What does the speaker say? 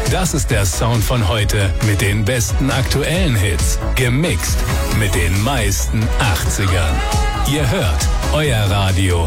Das ist der Sound von heute mit den besten aktuellen Hits. Gemixt mit den meisten 80ern. Ihr hört euer Radio